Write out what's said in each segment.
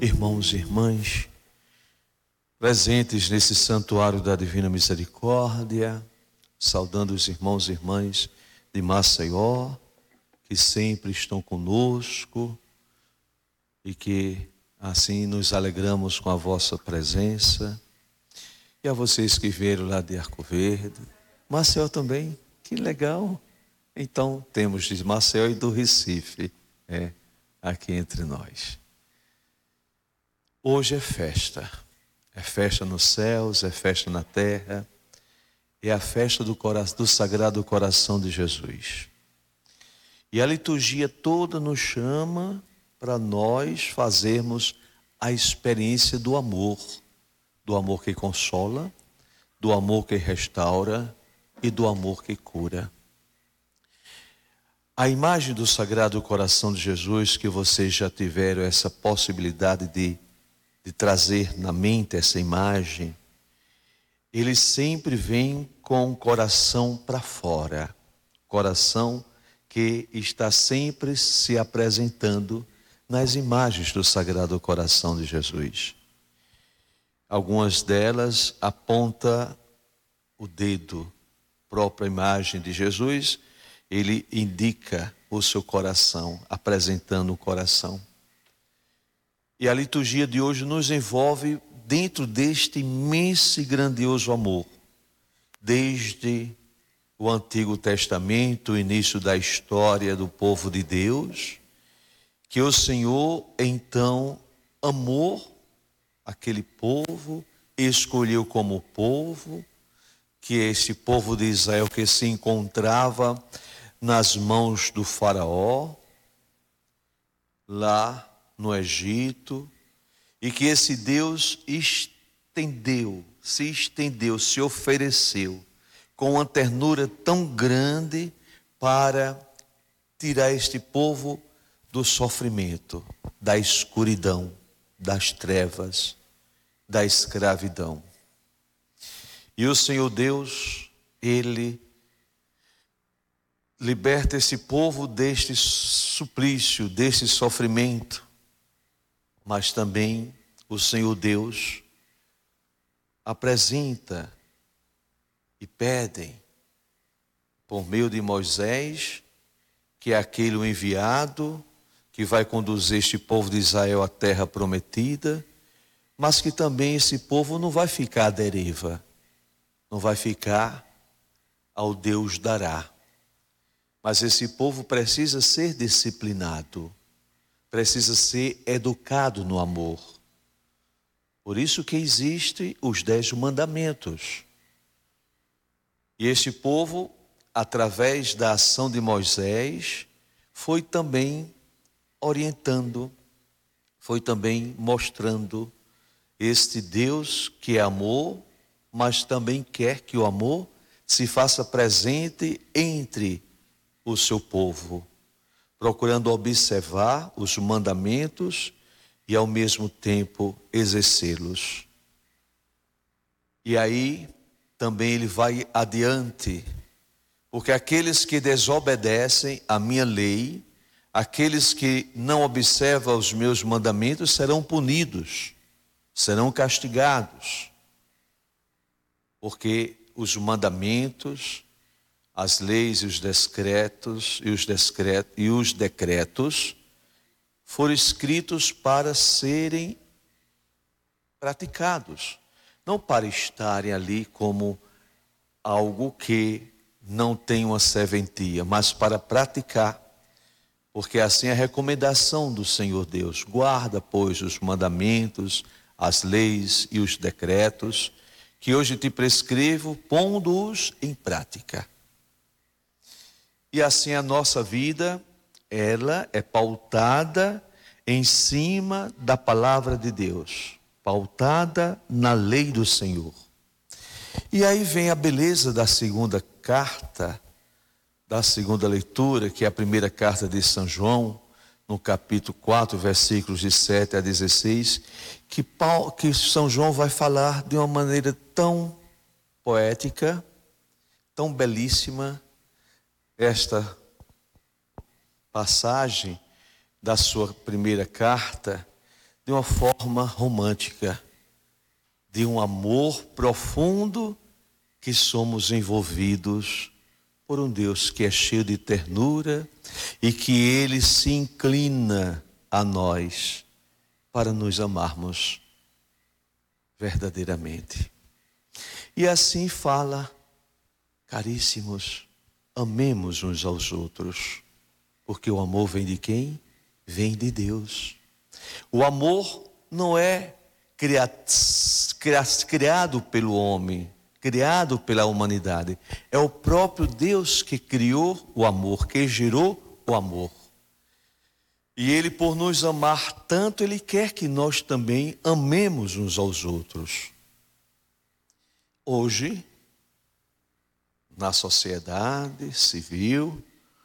irmãos e irmãs, presentes nesse santuário da Divina Misericórdia, saudando os irmãos e irmãs de Maceió, que sempre estão conosco e que assim nos alegramos com a vossa presença. E a vocês que vieram lá de Arco Verde, Maceió também, que legal. Então temos de Maceió e do Recife, aqui entre nós. Hoje é festa nos céus, é festa na terra, é a festa do Sagrado Coração de Jesus. E a liturgia toda nos chama para nós fazermos a experiência do amor que consola, do amor que restaura e do amor que cura. A imagem do Sagrado Coração de Jesus, que vocês já tiveram essa possibilidade de trazer na mente essa imagem, ele sempre vem com o coração para fora, coração que está sempre se apresentando nas imagens do Sagrado Coração de Jesus. Algumas delas aponta o dedo, própria imagem de Jesus, ele indica o seu coração, apresentando o coração. E a liturgia de hoje nos envolve dentro deste imenso e grandioso amor. Desde o Antigo Testamento, o início da história do povo de Deus, que o Senhor então amou aquele povo, escolheu como povo, que é esse povo de Israel que se encontrava nas mãos do faraó, lá no Egito, e que esse Deus se estendeu, se ofereceu com uma ternura tão grande para tirar este povo do sofrimento, da escuridão, das trevas, da escravidão. E o Senhor Deus, Ele liberta esse povo deste suplício, deste sofrimento, mas também o Senhor Deus apresenta e pede, por meio de Moisés, que é aquele o enviado, que vai conduzir este povo de Israel à terra prometida, mas que também esse povo não vai ficar à deriva, não vai ficar ao Deus dará. Mas esse povo precisa ser disciplinado, precisa ser educado no amor. Por isso que existem os 10 mandamentos. E este povo, através da ação de Moisés, foi também orientando, foi também mostrando este Deus que é amor, mas também quer que o amor se faça presente entre o seu povo, procurando observar os mandamentos e ao mesmo tempo exercê-los. E aí também ele vai adiante, porque aqueles que desobedecem a minha lei, aqueles que não observam os meus mandamentos serão punidos, serão castigados, porque os mandamentos, as leis e os decretos foram escritos para serem praticados, não para estarem ali como algo que não tem uma serventia, mas para praticar, porque assim é a recomendação do Senhor Deus. Guarda, pois, os mandamentos, as leis e os decretos, que hoje te prescrevo, pondo-os em prática. E assim a nossa vida, ela é pautada em cima da palavra de Deus, pautada na lei do Senhor. E aí vem a beleza da segunda carta, da segunda leitura, que é a primeira carta de São João, no capítulo 4, versículos de 7 a 16, que São João vai falar de uma maneira tão poética, tão belíssima, esta passagem da sua primeira carta, de uma forma romântica, de um amor profundo que somos envolvidos por um Deus que é cheio de ternura e que Ele se inclina a nós para nos amarmos verdadeiramente. E assim fala: caríssimos, amemos uns aos outros, porque o amor vem de quem? Vem de Deus. O amor não é criado pelo homem, criado pela humanidade. É o próprio Deus que criou o amor, que gerou o amor. E Ele, por nos amar tanto, Ele quer que nós também amemos uns aos outros. Hoje, na sociedade civil,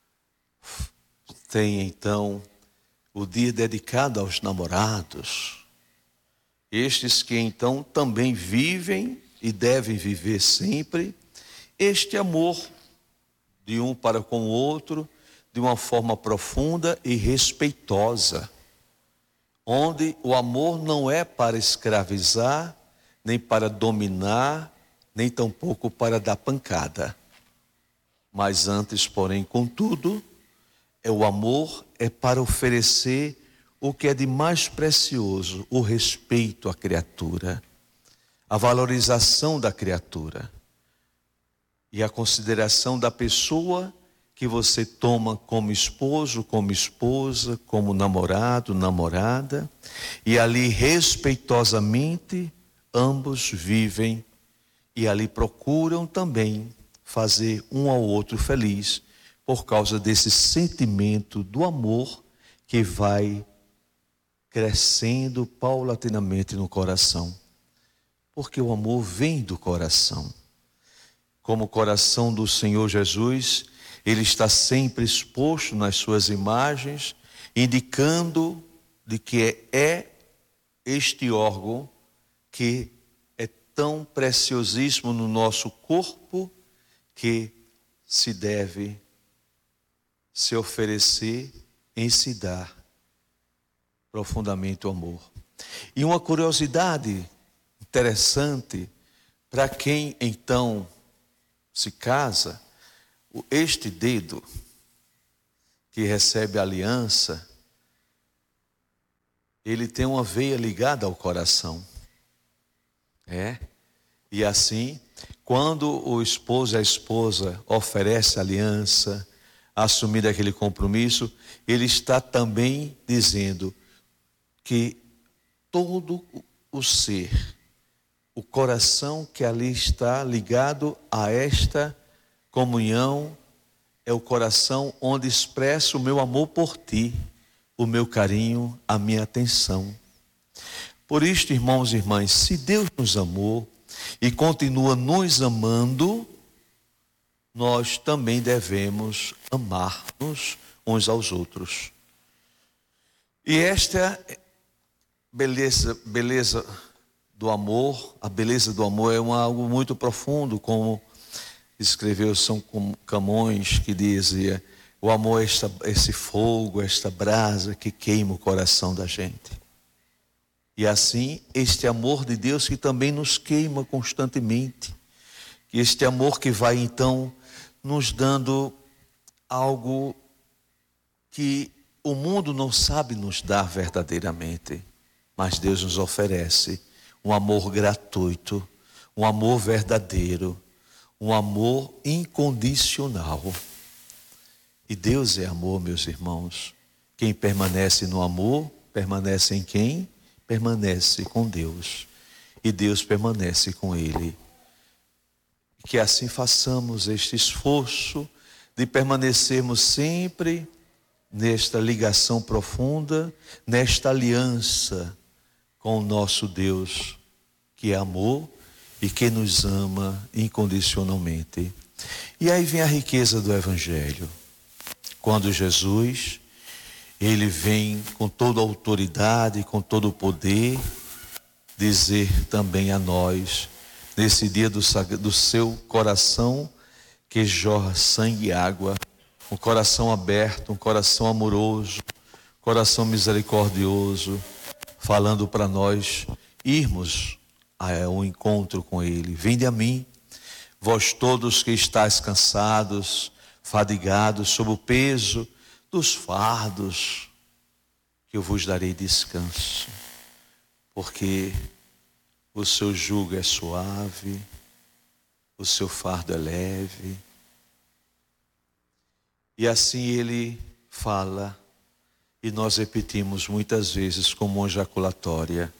tem então o dia dedicado aos namorados. Estes que então também vivem e devem viver sempre este amor de um para com o outro, de uma forma profunda e respeitosa, onde o amor não é para escravizar, nem para dominar, nem tampouco para dar pancada. Mas antes, porém, contudo, o amor é para oferecer o que é de mais precioso, o respeito à criatura, a valorização da criatura e a consideração da pessoa que você toma como esposo, como esposa, como namorado, namorada, e ali respeitosamente ambos vivem e ali procuram também fazer um ao outro feliz por causa desse sentimento do amor que vai crescendo paulatinamente no coração. Porque o amor vem do coração. Como o coração do Senhor Jesus, Ele está sempre exposto nas suas imagens, indicando de que é este órgão que é tão preciosíssimo no nosso corpo, que se deve se oferecer em se dar profundamente o amor. E uma curiosidade interessante para quem então se casa: este dedo que recebe a aliança, ele tem uma veia ligada ao coração. E assim, quando o esposo e a esposa oferecem a aliança, assumindo aquele compromisso, ele está também dizendo que todo o ser, o coração que ali está ligado a esta comunhão, é o coração onde expresso o meu amor por ti, o meu carinho, a minha atenção. Por isto, irmãos e irmãs, se Deus nos amou e continua nos amando, nós também devemos amar-nos uns aos outros. E esta beleza do amor, a beleza do amor é algo muito profundo, como escreveu São Camões, que dizia: o amor é esse fogo, esta brasa que queima o coração da gente. E assim, este amor de Deus que também nos queima constantemente, e este amor que vai então nos dando algo que o mundo não sabe nos dar verdadeiramente, mas Deus nos oferece um amor gratuito, um amor verdadeiro, um amor incondicional. E Deus é amor, meus irmãos. Quem permanece no amor, permanece em quem? Permanece com Deus. E Deus permanece com Ele. Que assim façamos este esforço de permanecermos sempre nesta ligação profunda, nesta aliança com o nosso Deus, que é amor e que nos ama incondicionalmente. E aí vem a riqueza do Evangelho. Quando Jesus, Ele vem com toda a autoridade, com todo o poder, dizer também a nós, nesse dia do seu coração que jorra sangue e água, um coração aberto, um coração amoroso, coração misericordioso, falando para nós irmos ao encontro com Ele. Vinde a mim, vós todos que estáis cansados, fadigados, sob o peso dos fardos, que eu vos darei descanso, porque o seu jugo é suave, o seu fardo é leve. E assim ele fala, e nós repetimos muitas vezes como uma ejaculatória,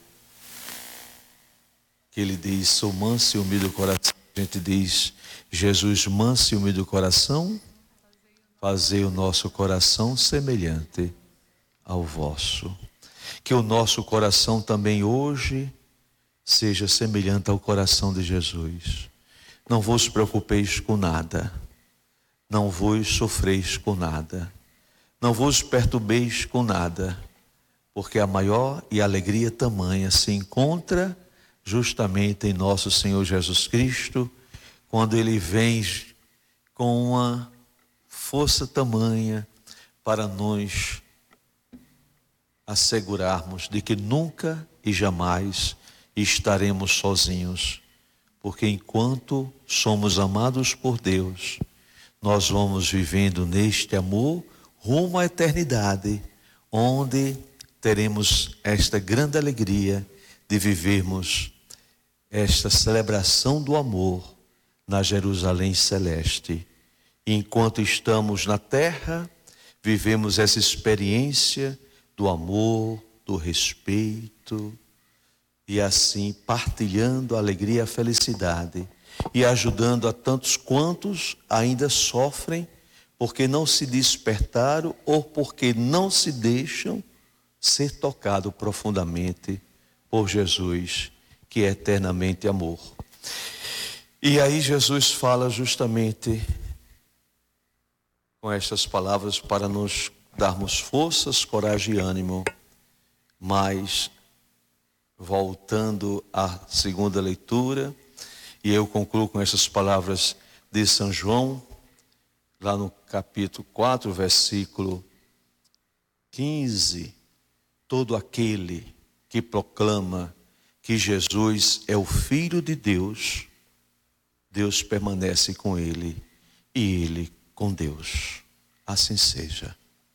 que ele diz: sou manso e humilde do coração. A gente diz: Jesus, manso e humilde do coração, fazei o nosso coração semelhante ao vosso. Que o nosso coração também hoje seja semelhante ao coração de Jesus. Não vos preocupeis com nada, não vos sofreis com nada, não vos perturbeis com nada, porque a maior e alegria tamanha se encontra justamente em nosso Senhor Jesus Cristo, quando Ele vem com uma força tamanha para nos assegurarmos de que nunca e jamais estaremos sozinhos, porque enquanto somos amados por Deus, nós vamos vivendo neste amor rumo à eternidade, onde teremos esta grande alegria de vivermos esta celebração do amor na Jerusalém celeste. E enquanto estamos na terra, vivemos essa experiência do amor, do respeito, e assim partilhando a alegria e a felicidade, e ajudando a tantos quantos ainda sofrem, porque não se despertaram ou porque não se deixam ser tocados profundamente por Jesus, que é eternamente amor. E aí Jesus fala justamente com estas palavras para nos darmos forças, coragem e ânimo, mas voltando à segunda leitura, e eu concluo com essas palavras de São João, lá no capítulo 4, versículo 15, todo aquele que proclama que Jesus é o Filho de Deus, Deus permanece com ele e ele com Deus. Assim seja.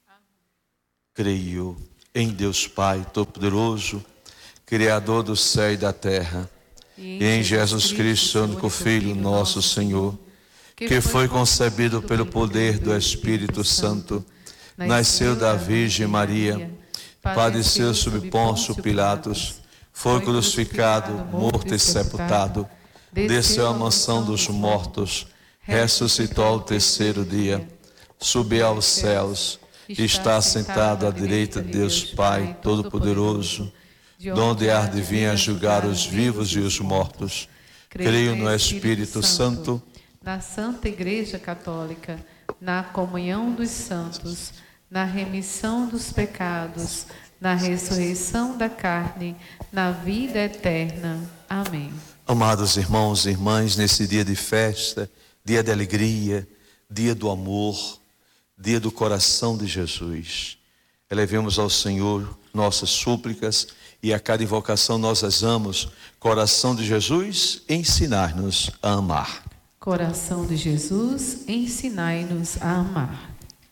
Creio em Deus Pai Todo-Poderoso, Criador do céu e da terra, e em Jesus Cristo, seu único Filho, nosso Senhor, que foi concebido pelo poder do Espírito Santo, nasceu da Virgem Maria, padeceu sob Pôncio Pilatos, foi crucificado, morto e sepultado, desceu à mansão dos mortos, ressuscitou ao terceiro dia, subiu aos céus, está sentado à direita de Deus Pai Todo-Poderoso, donde há de vir a julgar os vivos e os mortos. Creio no Espírito Santo, na Santa Igreja Católica, na comunhão dos santos, na remissão dos pecados, na ressurreição da carne, na vida eterna. Amém. Amados irmãos e irmãs, nesse dia de festa, dia de alegria, dia do amor, dia do coração de Jesus, elevemos ao Senhor nossas súplicas, e a cada invocação nós rezamos: coração de Jesus, ensinai-nos a amar. Coração de Jesus, ensinai-nos a amar.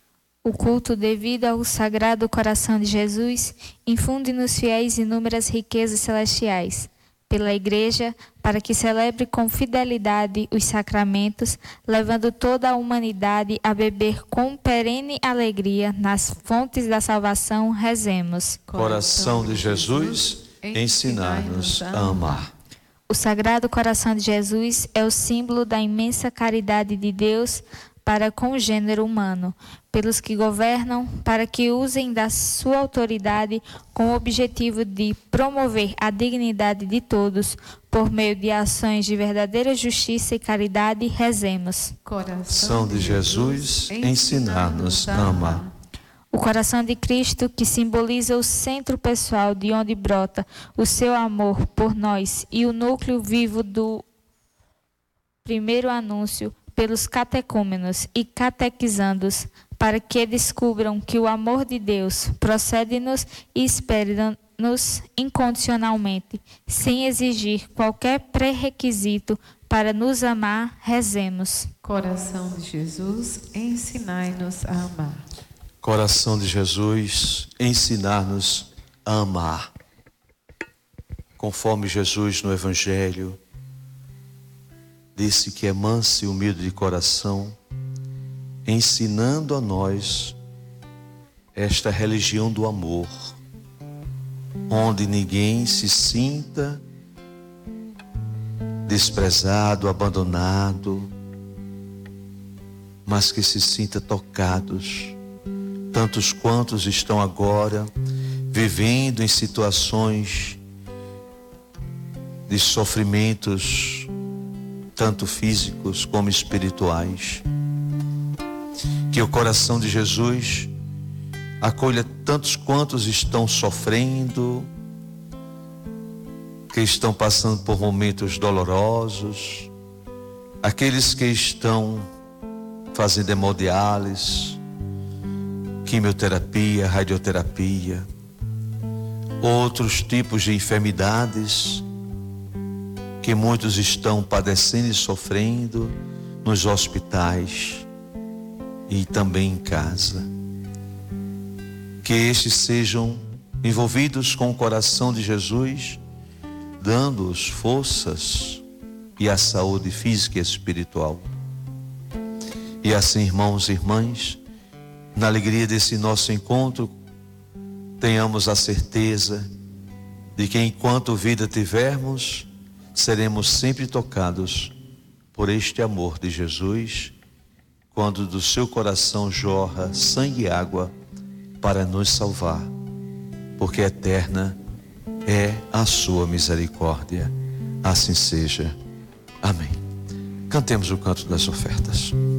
O culto devido ao Sagrado Coração de Jesus infunde nos fiéis inúmeras riquezas celestiais. Pela Igreja, para que celebre com fidelidade os sacramentos, levando toda a humanidade a beber com perene alegria nas fontes da salvação, rezemos. Coração de Jesus, ensinai-nos a amar. O Sagrado Coração de Jesus é o símbolo da imensa caridade de Deus para com o gênero humano, pelos que governam, para que usem da sua autoridade com o objetivo de promover a dignidade de todos, por meio de ações de verdadeira justiça e caridade, rezemos. Coração de Jesus, ensinar-nos a amar. O coração de Cristo, que simboliza o centro pessoal de onde brota o seu amor por nós e o núcleo vivo do primeiro anúncio pelos catecúmenos e catequizandos, para que descubram que o amor de Deus procede-nos e espere ama-nos incondicionalmente, sem exigir qualquer pré-requisito para nos amar, rezemos. Coração de Jesus, ensinai-nos a amar. Coração de Jesus, ensinar-nos a amar. Conforme Jesus no Evangelho disse que é manso e humilde de coração, ensinando a nós esta religião do amor, onde ninguém se sinta desprezado, abandonado, mas que se sinta tocados, tantos quantos estão agora vivendo em situações de sofrimentos, tanto físicos como espirituais. Que o coração de Jesus acolha tantos quantos estão sofrendo, que estão passando por momentos dolorosos, aqueles que estão fazendo hemodiálise, quimioterapia, radioterapia, outros tipos de enfermidades que muitos estão padecendo e sofrendo nos hospitais e também em casa. Que estes sejam envolvidos com o coração de Jesus, dando-os forças e a saúde física e espiritual. E assim, irmãos e irmãs, na alegria desse nosso encontro, tenhamos a certeza de que enquanto vida tivermos, seremos sempre tocados por este amor de Jesus, quando do seu coração jorra sangue e água para nos salvar, porque eterna é a sua misericórdia. Assim seja. Amém. Cantemos o canto das ofertas.